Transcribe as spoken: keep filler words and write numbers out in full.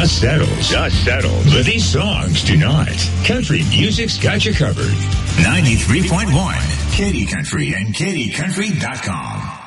dust settles. Dust settles. But these songs do not. Country music's got you covered. ninety-three point one, Katy Country and Katy Country dot com.